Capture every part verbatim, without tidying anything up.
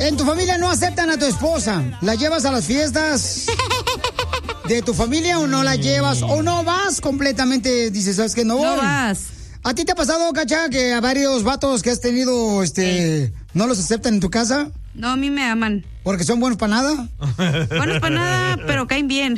en tu familia no aceptan a tu esposa. ¿La llevas a las fiestas de tu familia o no la llevas? ¿O no vas completamente? Dices, ¿sabes qué? No voy. No vas. ¿A ti te ha pasado, Cacha, que a varios vatos que has tenido, este, sí. no los aceptan en tu casa? No, a mí me aman. ¿Porque son buenos para nada? Buenos para nada, pero caen bien.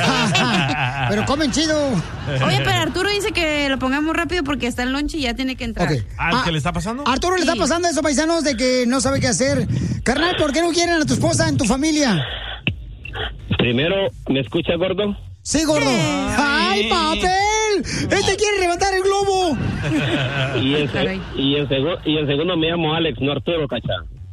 Pero comen chido. Oye, pero Arturo dice que lo pongamos rápido porque está el lunch y ya tiene que entrar. Okay. ¿Al que le está pasando? Arturo, sí. le está pasando eso, paisanos, de que no sabe qué hacer. Carnal, ¿por qué no quieren a tu esposa en tu familia? Primero, ¿me escucha, gordo? Sí, gordo. ¡Ay, papel! ¡Este quiere levantar el globo! Y en, se- y, en segu- y en segundo me llamo Alex, no Arturo, Cacha.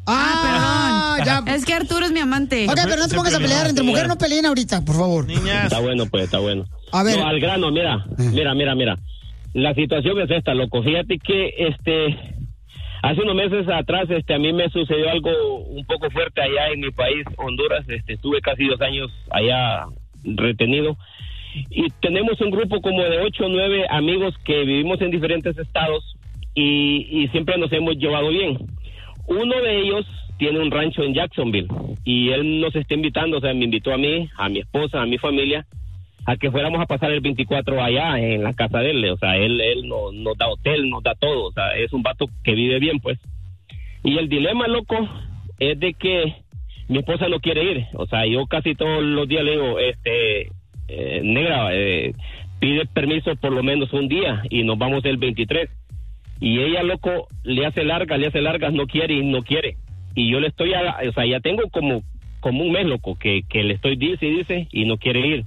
Ah, perdón. ya. Es que Arturo es mi amante. Ok, pero no te pongas a pelear. Entre mujeres no peleen ahorita, por favor. Niñas. Está bueno, pues, está bueno. A ver. No, al grano, mira, mira, mira, mira. La situación es esta, loco. Fíjate que, este, hace unos meses atrás, este, a mí me sucedió algo un poco fuerte allá en mi país, Honduras. Este, estuve casi dos años allá retenido. Y tenemos un grupo como de ocho o nueve amigos que vivimos en diferentes estados y, y siempre nos hemos llevado bien. Uno de ellos tiene un rancho en Jacksonville y él nos está invitando, o sea, me invitó a mí, a mi esposa, a mi familia, a que fuéramos a pasar el veinticuatro allá en la casa de él. O sea, él, él nos, nos da hotel, nos da todo, o sea, es un vato que vive bien, pues. Y el dilema, loco, es de que mi esposa no quiere ir. O sea, yo casi todos los días le digo, este, eh, negra, eh, pide permiso por lo menos un día y nos vamos el veintitrés. Y ella, loco, le hace largas, le hace largas, no quiere y no quiere. Y yo le estoy, a, o sea, ya tengo como, como un mes, loco, que, que le estoy dice y dice y no quiere ir.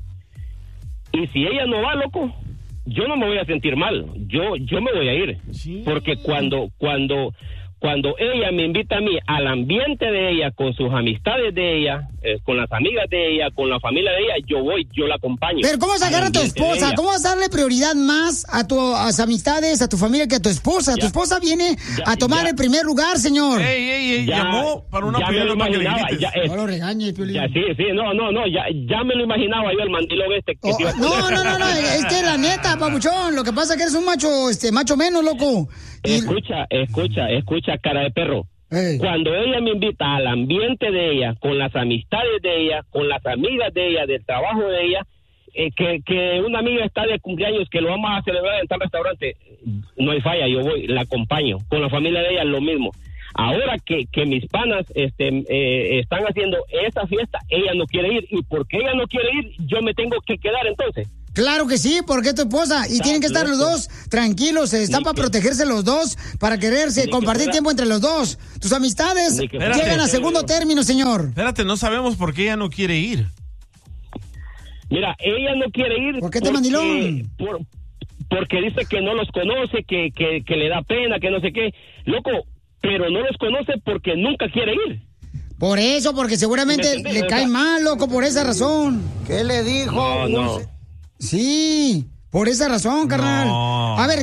Y si ella no va, loco, yo no me voy a sentir mal. Yo, yo me voy a ir. Sí. Porque cuando, cuando, cuando ella me invita a mí al ambiente de ella, con sus amistades de ella, eh, con las amigas de ella, con la familia de ella, yo voy, yo la acompaño. Pero ¿cómo vas a agarrar a tu esposa? ¿Cómo vas a darle prioridad más a tus amistades, a tu familia que a tu esposa? Ya. Tu esposa viene ya, a tomar ya. el primer lugar, señor. Ey, ey, ey, ya, llamó para una prioridad para que le grites. Ya, es, no lo regañes, Piolín. Ya, sí, sí, no, no, no, ya, ya me lo imaginaba yo el mandilón este. Que oh, no, no, no, no, es que la neta, papuchón, lo que pasa es que eres un macho, este, macho menos, loco. Y... Escucha, escucha, escucha, cara de perro. Hey. Cuando ella me invita al ambiente de ella, con las amistades de ella, con las amigas de ella, del trabajo de ella, eh, que, que una amiga está de cumpleaños, que lo vamos a celebrar en tal restaurante, no hay falla, yo voy, la acompaño. Con la familia de ella lo mismo. Ahora que, que mis panas este, eh, están haciendo esa fiesta, ella no quiere ir. Y porque ella no quiere ir, yo me tengo que quedar entonces. Claro que sí, porque es tu esposa. Y está tienen que estar loco. Los dos tranquilos. Están para protegerse los dos, para quererse, Ni compartir que tiempo entre los dos. Tus amistades llegan a segundo término, señor. Espérate, no sabemos por qué ella no quiere ir. Mira, ella no quiere ir. ¿Por qué te mandilón? Por, porque dice que no los conoce, que, que, que le da pena, que no sé qué. Loco, pero no los conoce porque nunca quiere ir. Por eso, porque seguramente le cae mal, loco, por esa razón. ¿Qué le dijo? No, no. Sí, por esa razón, carnal. No. A ver,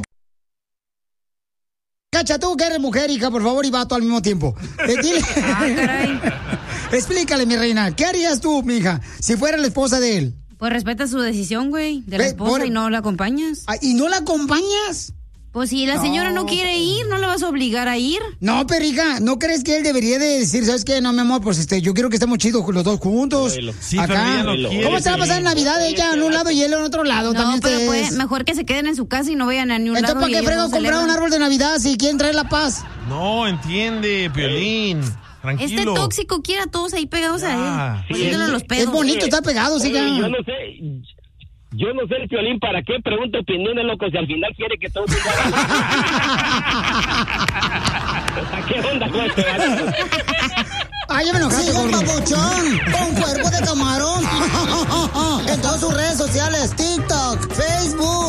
Cacha, tú que eres mujer, hija, por favor, y vato al mismo tiempo. Eh, dile... ah, caray. Explícale, mi reina, ¿qué harías tú, mija, si fuera la esposa de él? Pues respeta su decisión, güey, de la esposa por... y no la acompañas. Ah, ¿y no la acompañas? Pues si la señora no. no quiere ir, ¿no la vas a obligar a ir? No, pero hija, ¿no crees que él debería de decir, sabes qué? No, mi amor, pues este, yo quiero que estemos chidos los dos juntos. Sí, acá. No quiere, ¿Cómo se va a pasar en Navidad ella en un lado y él en otro lado? No, también pero puede, mejor que se queden en su casa y no vayan a ni un Entonces, lado. ¿para qué frego comprar un árbol de Navidad si quieren traer la paz? No, entiende, Piolín. Tranquilo. Este tóxico quiere a todos ahí pegados ya. a él. Sí, es, los pedos. Es bonito estar pegados, sí. Yo no sé... Yo no sé el Piolín para qué pregunta opiniones, loco, si al final quiere que todos se hagan. ¿Qué onda con esto? Ay, ya me enojaste, Sigue el papuchón con cuerpo de camarón en todas sus redes sociales, TikTok, Facebook,